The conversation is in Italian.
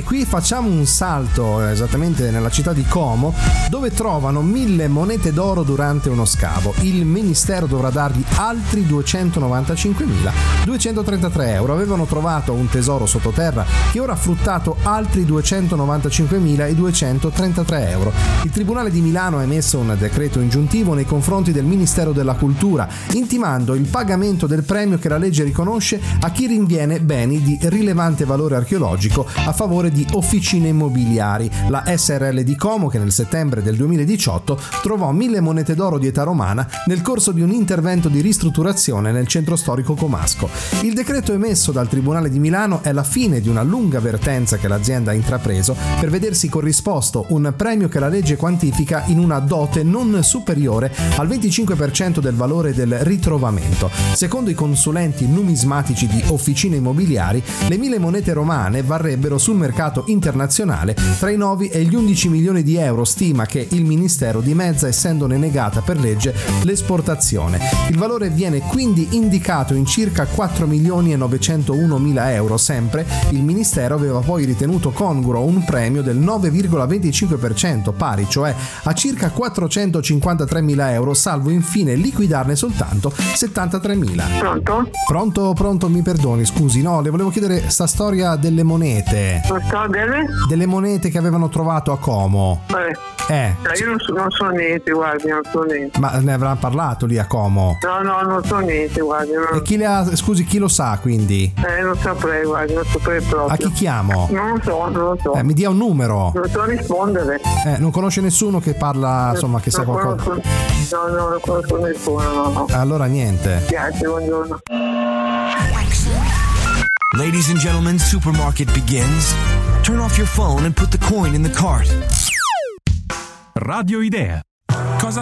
qui facciamo un salto esattamente nella città di Como, dove trovano 1000 monete d'oro durante uno scavo. Il ministero dovrà dargli altri 295.233 euro. Avevano trovato un tesoro sottoterra che ora ha fruttato altri 295.233 euro. Il Tribunale di Milano ha emesso un decreto ingiuntivo nei confronti del Ministero della Cultura, intimando il pagamento del premio che la legge riconosce a chi rinviene beni di rilevante valore archeologico a favore di officine immobiliari. La SRL di Como, che nel settembre del 2018 trovò 1000 monete d'oro di età romana nel corso di un intervento di ristrutturazione nel centro storico comasco. Il decreto emesso dal Tribunale di Milano è la fine di una lunga vertenza che l'azienda ha intrapreso per vedersi corrisposto un premio che la legge quantifica in una dote non superiore al 25% del valore del ritrovamento. Secondo i consulenti numismatici di officine immobiliari, le 1000 monete romane varrebbero sul mercato internazionale tra i 9 e gli 11 milioni di euro, stima che il Ministero dimezza essendone negata per legge l'esportazione. Il valore viene quindi indicato in circa 4.901.000 euro. Sempre il Ministero aveva poi ritenuto congruo un premio del 9,25%, pari cioè a circa 453.000 euro, salvo infine liquidarne soltanto 73.000. Pronto, mi perdoni, scusi, no, le volevo chiedere sta storia delle monete. Delle monete che avevano trovato a Como. Io non so niente, guardi, non so niente. Ma ne avranno parlato lì a Como? No, non so niente, guardi. E chi lo sa quindi? Non saprei, guardi, non saprei proprio. A chi chiamo? Non lo so. Mi dia un numero. Non so rispondere. Non conosce nessuno che parla, insomma, che sa qualcosa? No, non conosco nessuno, no. Allora niente. Grazie, buongiorno. Ladies and gentlemen, supermarket begins. Turn off your phone and put the coin in the cart. Radio Idea. Cosa